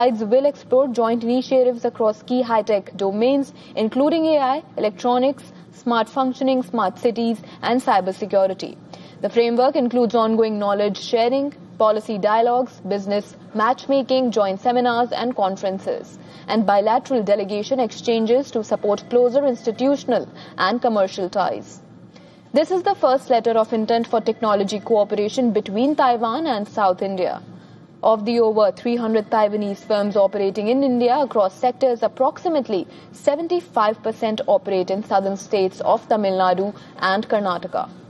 sides will explore joint initiatives across key high-tech domains, including AI, electronics, smart functioning, smart cities, and cybersecurity. The framework includes ongoing knowledge sharing, policy dialogues, business matchmaking, joint seminars and conferences, and bilateral delegation exchanges to support closer institutional and commercial ties. This is the first letter of intent for technology cooperation between Taiwan and South India. Of the over 300 Taiwanese firms operating in India across sectors, approximately 75% operate in southern states of Tamil Nadu and Karnataka.